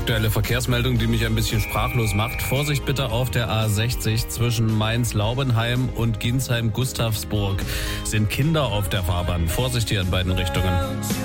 Aktuelle Verkehrsmeldung, die mich ein bisschen sprachlos macht. Vorsicht bitte auf der A60 zwischen Mainz-Laubenheim und Ginsheim-Gustavsburg. Sind Kinder auf der Fahrbahn. Vorsicht hier in beiden Richtungen.